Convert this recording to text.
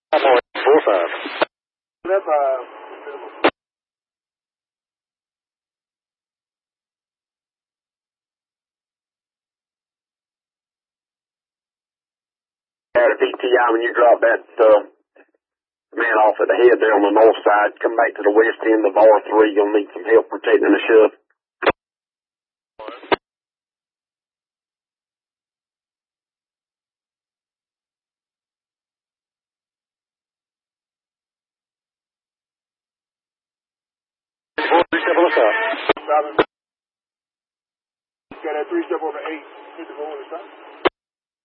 4-5. At a VTI, when you drop that man off at the head there on the north side, come back to the west end of R3, you'll need some help protecting the ship. Got that 3 step on the 8, hit the goal and stop.